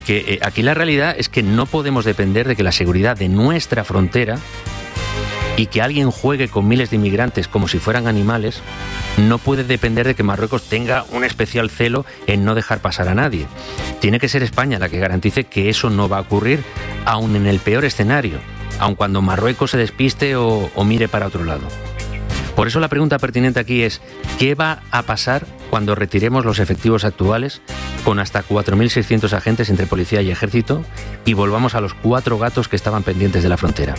que aquí la realidad es que no podemos depender de que la seguridad de nuestra frontera y que alguien juegue con miles de inmigrantes como si fueran animales, no puede depender de que Marruecos tenga un especial celo en no dejar pasar a nadie. Tiene que ser España la que garantice que eso no va a ocurrir, aun en el peor escenario, aun cuando Marruecos se despiste o mire para otro lado. Por eso la pregunta pertinente aquí es, ¿qué va a pasar cuando retiremos los efectivos actuales con hasta 4.600 agentes entre policía y ejército y volvamos a los 4 gatos que estaban pendientes de la frontera?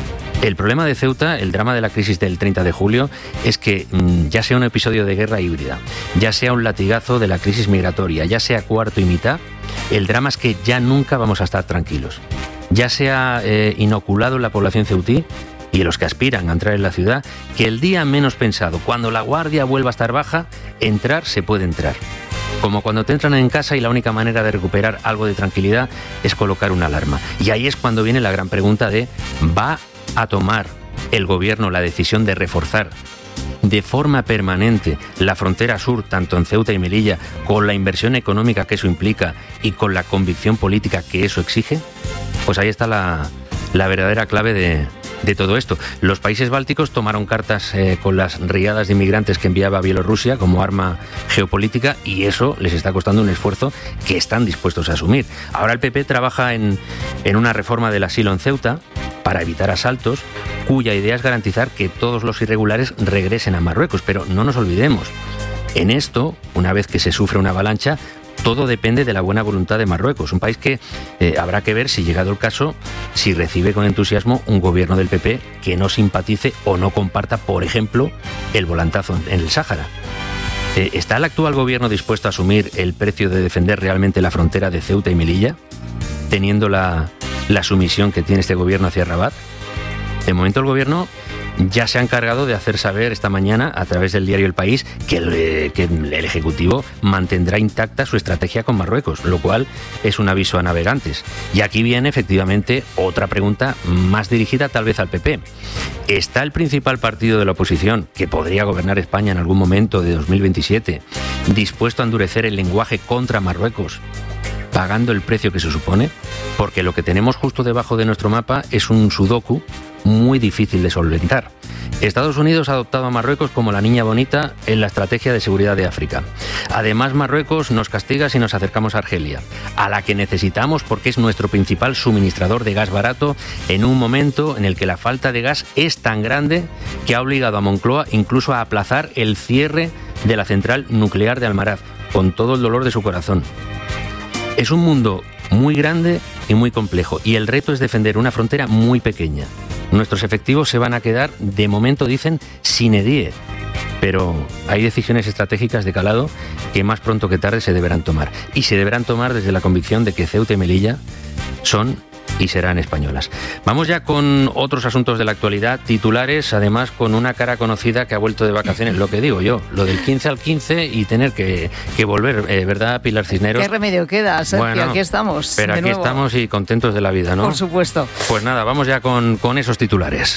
El problema de Ceuta, el drama de la crisis del 30 de julio, es que ya sea un episodio de guerra híbrida, ya sea un latigazo de la crisis migratoria, ya sea cuarto y mitad, el drama es que ya nunca vamos a estar tranquilos. Ya se ha inoculado en la población ceutí y en los que aspiran a entrar en la ciudad, que el día menos pensado, cuando la guardia vuelva a estar baja, entrar se puede entrar. Como cuando te entran en casa y la única manera de recuperar algo de tranquilidad es colocar una alarma. Y ahí es cuando viene la gran pregunta de, ¿va a tomar el gobierno la decisión de reforzar de forma permanente la frontera sur, tanto en Ceuta y Melilla, con la inversión económica que eso implica y con la convicción política que eso exige? Pues ahí está la verdadera clave de todo esto. Los países bálticos tomaron cartas con las riadas de inmigrantes que enviaba Bielorrusia como arma geopolítica y eso les está costando un esfuerzo que están dispuestos a asumir. Ahora el PP trabaja en una reforma del asilo en Ceuta para evitar asaltos, cuya idea es garantizar que todos los irregulares regresen a Marruecos. Pero no nos olvidemos, en esto, una vez que se sufre una avalancha, todo depende de la buena voluntad de Marruecos, un país que habrá que ver, si llegado el caso, si recibe con entusiasmo un gobierno del PP que no simpatice o no comparta, por ejemplo, el volantazo en el Sáhara. ¿Está el actual gobierno dispuesto a asumir el precio de defender realmente la frontera de Ceuta y Melilla, teniendo la sumisión que tiene este gobierno hacia Rabat? De momento el gobierno ya se ha encargado de hacer saber esta mañana, a través del diario El País, que el Ejecutivo mantendrá intacta su estrategia con Marruecos, lo cual es un aviso a navegantes. Y aquí viene efectivamente otra pregunta más dirigida tal vez al PP. ¿Está el principal partido de la oposición, que podría gobernar España en algún momento de 2027, dispuesto a endurecer el lenguaje contra Marruecos, pagando el precio que se supone? Porque lo que tenemos justo debajo de nuestro mapa es un sudoku muy difícil de solventar. Estados Unidos ha adoptado a Marruecos como la niña bonita en la estrategia de seguridad de África. Además, Marruecos nos castiga si nos acercamos a Argelia, a la que necesitamos porque es nuestro principal suministrador de gas barato en un momento en el que la falta de gas es tan grande que ha obligado a Moncloa incluso a aplazar el cierre de la central nuclear de Almaraz, con todo el dolor de su corazón. Es un mundo muy grande y muy complejo, y el reto es defender una frontera muy pequeña. Nuestros efectivos se van a quedar, de momento dicen, sine die, pero hay decisiones estratégicas de calado que más pronto que tarde se deberán tomar, y se deberán tomar desde la convicción de que Ceuta y Melilla son y serán españolas. Vamos ya con otros asuntos de la actualidad, titulares, además con una cara conocida que ha vuelto de vacaciones, lo que digo yo, lo del 15 al 15 y tener que volver, ¿verdad, Pilar Cisneros? ¿Qué remedio queda, Sergio? Bueno, aquí estamos. Pero aquí estamos y contentos de la vida, ¿no? Por supuesto. Pues nada, vamos ya con esos titulares.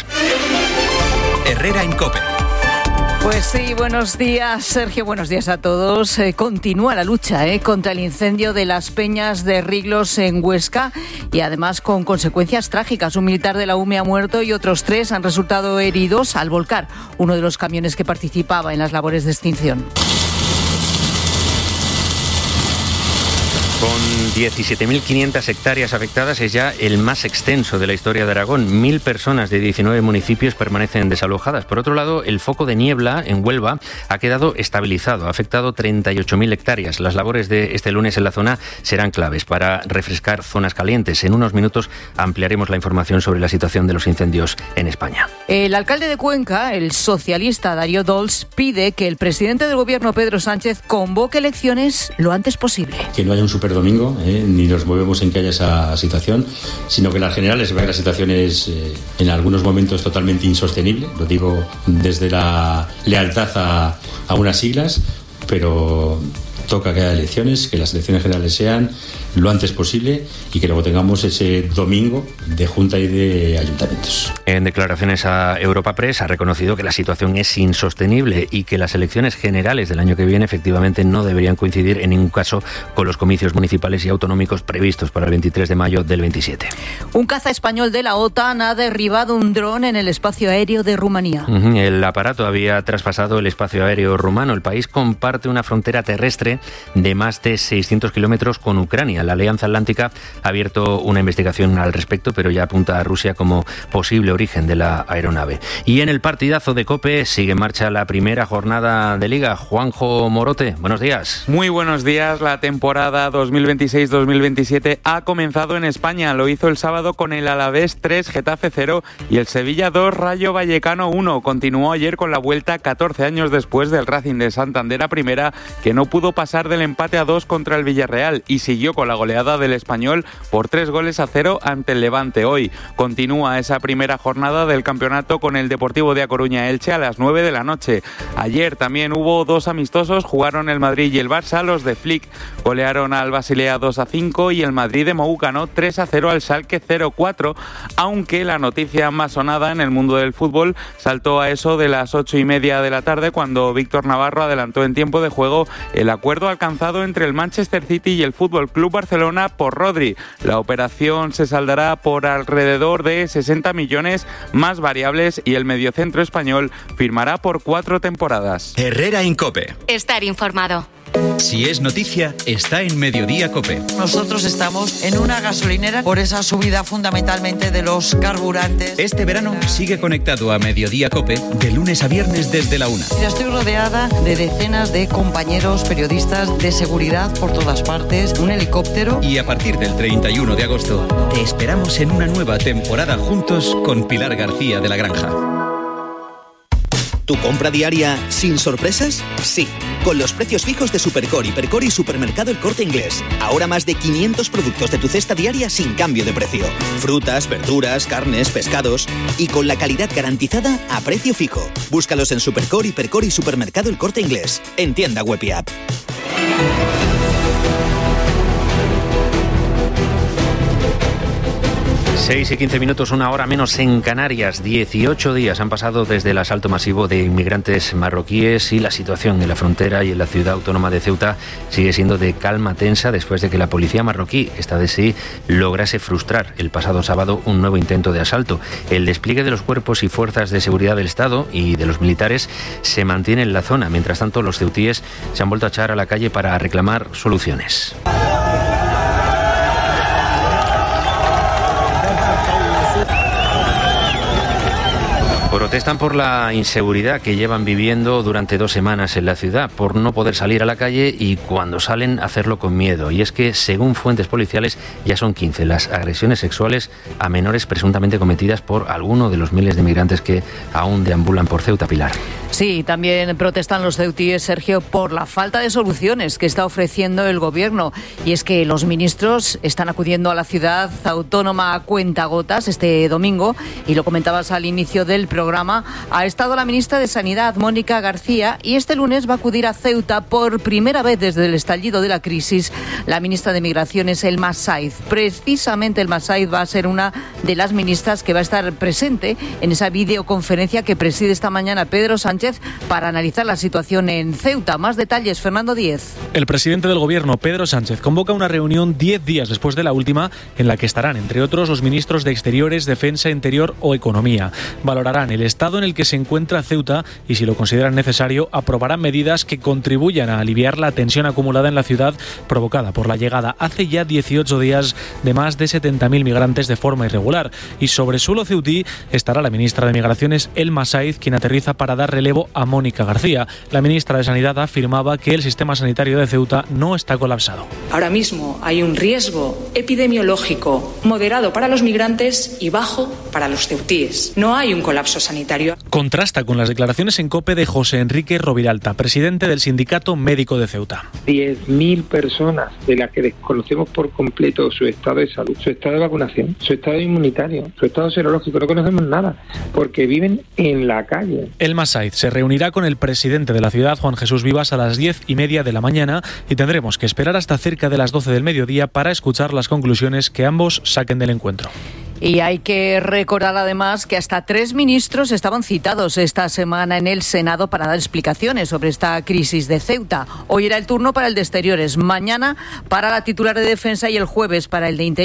Herrera en COPE. Pues sí, buenos días, Sergio, buenos días a todos. Continúa la lucha contra el incendio de las Peñas de Riglos en Huesca y además con consecuencias trágicas. Un militar de la UME ha muerto y otros 3 han resultado heridos al volcar uno de los camiones que participaba en las labores de extinción. Con 17.500 hectáreas afectadas, es ya el más extenso de la historia de Aragón. 1.000 personas de 19 municipios permanecen desalojadas. Por otro lado, el foco de niebla en Huelva ha quedado estabilizado. Ha afectado 38.000 hectáreas. Las labores de este lunes en la zona serán claves para refrescar zonas calientes. En unos minutos ampliaremos la información sobre la situación de los incendios en España. El alcalde de Cuenca, el socialista Darío Dols, pide que el presidente del gobierno, Pedro Sánchez, convoque elecciones lo antes posible. Que no haya un superdomingo, ni nos movemos en que haya esa situación, sino que en las generales la situación es en algunos momentos totalmente insostenible, lo digo desde la lealtad a unas siglas, pero toca que haya elecciones, que las elecciones generales sean lo antes posible y que luego tengamos ese domingo de Junta y de Ayuntamientos. En declaraciones a Europa Press ha reconocido que la situación es insostenible y que las elecciones generales del año que viene efectivamente no deberían coincidir en ningún caso con los comicios municipales y autonómicos previstos para el 23 de mayo del 27. Un caza español de la OTAN ha derribado un dron en el espacio aéreo de Rumanía. El aparato había traspasado el espacio aéreo rumano. El país comparte una frontera terrestre de más de 600 kilómetros con Ucrania. La Alianza Atlántica ha abierto una investigación al respecto, pero ya apunta a Rusia como posible origen de la aeronave. Y en el partidazo de COPE sigue en marcha la primera jornada de Liga. Juanjo Morote, buenos días. Muy buenos días. La temporada 2026-2027 ha comenzado en España. Lo hizo el sábado con el Alavés 3, Getafe 0 y el Sevilla 2, Rayo Vallecano 1. Continuó ayer con la vuelta 14 años después del Racing de Santander a primera, que no pudo pasar del empate a 2 contra el Villarreal y siguió con la goleada del Español por 3-0 ante el Levante. Hoy continúa esa primera jornada del campeonato con el Deportivo de A Coruña Elche a las 9 de la noche. Ayer también hubo dos amistosos, jugaron el Madrid y el Barça. Los de Flick golearon al Basilea 2-5 y el Madrid de Mou ganó 3-0 al Schalke 0-4, aunque la noticia más sonada en el mundo del fútbol saltó a eso de las 8:30 de la tarde cuando Víctor Navarro adelantó en tiempo de juego el acuerdo alcanzado entre el Manchester City y el Fútbol Club Barcelona por Rodri. La operación se saldará por alrededor de 60 millones más variables y el mediocentro español firmará por 4 temporadas. Herrera en COPE. Estar informado. Si es noticia, está en Mediodía COPE. Nosotros estamos en una gasolinera por esa subida fundamentalmente de los carburantes. Este verano sigue conectado a Mediodía COPE de lunes a viernes desde la 1. Estoy rodeada de decenas de compañeros periodistas de seguridad por todas partes, un helicóptero. Y a partir del 31 de agosto te esperamos en una nueva temporada juntos con Pilar García de la Granja. ¿Tu compra diaria sin sorpresas? Sí, con los precios fijos de Supercore, Hipercore y Supermercado El Corte Inglés. Ahora más de 500 productos de tu cesta diaria sin cambio de precio. Frutas, verduras, carnes, pescados y con la calidad garantizada a precio fijo. Búscalos en Supercore, Hipercore y Supermercado El Corte Inglés. En tienda web y app. 6:15, una hora menos en Canarias. 18 días han pasado desde el asalto masivo de inmigrantes marroquíes y la situación en la frontera y en la ciudad autónoma de Ceuta sigue siendo de calma tensa después de que la policía marroquí, esta vez sí, lograse frustrar el pasado sábado un nuevo intento de asalto. El despliegue de los cuerpos y fuerzas de seguridad del Estado y de los militares se mantiene en la zona. Mientras tanto, los ceutíes se han vuelto a echar a la calle para reclamar soluciones. Protestan por la inseguridad que llevan viviendo durante 2 semanas en la ciudad, por no poder salir a la calle y cuando salen hacerlo con miedo. Y es que, según fuentes policiales, ya son 15 las agresiones sexuales a menores presuntamente cometidas por alguno de los miles de migrantes que aún deambulan por Ceuta. Pilar. Sí, también protestan los ceutíes, Sergio, por la falta de soluciones que está ofreciendo el gobierno. Y es que los ministros están acudiendo a la ciudad autónoma a cuentagotas este domingo, y lo comentabas al inicio del programa. Ha estado la ministra de Sanidad, Mónica García, y este lunes va a acudir a Ceuta por primera vez desde el estallido de la crisis la ministra de Migraciones, Elma Saiz. Precisamente Elma Saiz va a ser una de las ministras que va a estar presente en esa videoconferencia que preside esta mañana Pedro Sánchez para analizar la situación en Ceuta. Más detalles, Fernando Díez. El presidente del Gobierno, Pedro Sánchez, convoca una reunión 10 días después de la última, en la que estarán, entre otros, los ministros de Exteriores, Defensa, Interior o Economía. Valorarán el estado en el que se encuentra Ceuta y, si lo consideran necesario, aprobarán medidas que contribuyan a aliviar la tensión acumulada en la ciudad provocada por la llegada hace ya 18 días de más de 70.000 migrantes de forma irregular. Y sobre suelo ceutí estará la ministra de Migraciones, Elma Saiz, quien aterriza para dar relevo a Mónica García. La ministra de Sanidad afirmaba que el sistema sanitario de Ceuta no está colapsado. Ahora mismo hay un riesgo epidemiológico moderado para los migrantes y bajo para los ceutíes. No hay un colapso sanitario. Contrasta con las declaraciones en COPE de José Enrique Roviralta, presidente del Sindicato Médico de Ceuta. 10.000 personas de las que desconocemos por completo su estado de salud, su estado de vacunación, su estado inmunitario, su estado serológico, no conocemos nada, porque viven en la calle. Elma Saiz se reunirá con el presidente de la ciudad, Juan Jesús Vivas, a las 10:30 de la mañana y tendremos que esperar hasta cerca de las 12 del mediodía para escuchar las conclusiones que ambos saquen del encuentro. Y hay que recordar además que hasta 3 ministros estaban citados esta semana en el Senado para dar explicaciones sobre esta crisis de Ceuta. Hoy era el turno para el de Exteriores, mañana para la titular de Defensa y el jueves para el de Interior.